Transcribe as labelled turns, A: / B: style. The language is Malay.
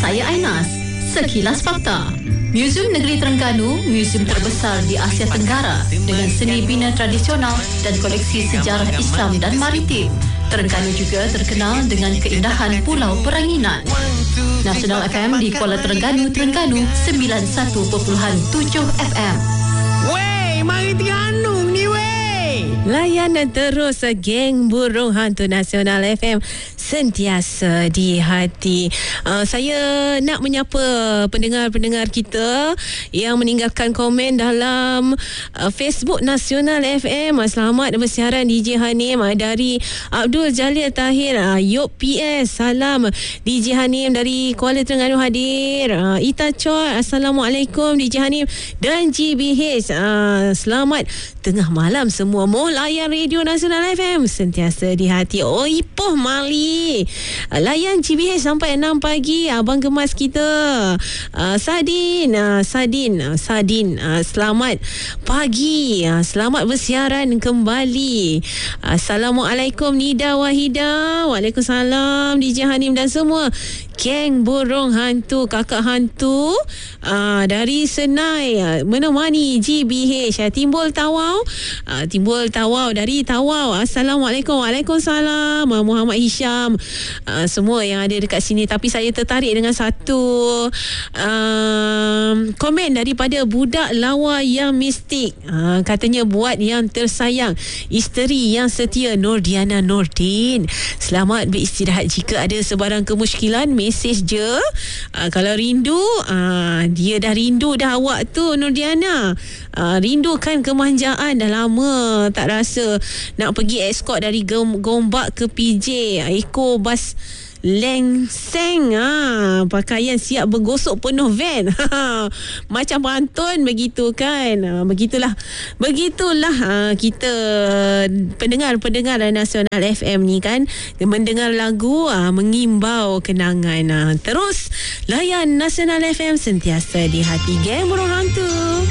A: Saya Ainas. Sekilas Fakta. Muzium Negeri Terengganu, muzium terbesar di Asia Tenggara dengan seni bina tradisional dan koleksi sejarah Islam dan maritim. Terengganu juga terkenal dengan keindahan Pulau Peranginan. Nasional FM di Kuala Terengganu, 91.7 FM.
B: Wey, mari Terengganu ni wey.
C: Layan terus geng burung hantu Nasional FM sentiasa di hati. Saya nak menyapa pendengar-pendengar kita yang meninggalkan komen dalam Facebook Nasional FM. Selamat bersiaran DJ Hanim dari Abdul Jalil Tahir. Yop PS, salam DJ Hanim dari Kuala Terengganu hadir. Ita Choi, Assalamualaikum DJ Hanim dan GBH. Selamat tengah malam semua. Mau layan Radio Nasional FM sentiasa di hati. Oh, Ipoh Mali, layan GBH sampai 6 pagi. Abang gemas kita Sadin, selamat pagi, selamat bersiaran kembali. Assalamualaikum Nida Wahida. Waalaikumsalam DJ Hanim dan semua geng burung hantu, kakak hantu dari Senai menemani GBH. Timbul Tawau dari Tawau. Assalamualaikum. Waalaikumsalam Muhammad Hisham, semua yang ada dekat sini. Tapi saya tertarik dengan satu komen daripada budak lawa yang mistik. Katanya buat yang tersayang, isteri yang setia Nordiana Nordin, selamat beristirahat. Jika ada sebarang kemusykilan, mesej je. Kalau rindu, dia dah rindu dah awak tu Nordiana. Rindukan kemanjaan. Dah lama tak rasa nak pergi escort dari Gombak ke PJ. Eko bas lengseng, pakaian siap bergosok penuh van. Macam pantun begitu kan. Begitulah kita pendengar Nasional FM ni kan, mendengar lagu mengimbau kenangan. Terus layan Nasional FM sentiasa di hati geng burung hantu.